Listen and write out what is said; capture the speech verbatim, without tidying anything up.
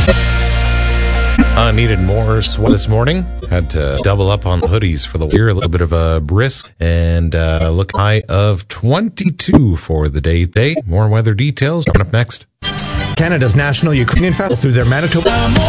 I needed more sweat this morning. Had to double up on the hoodies for the year. A little bit of a brisk and uh, look high of twenty-two for the day today. More weather details coming up next. Canada's National Ukrainian Festival through their Manitoba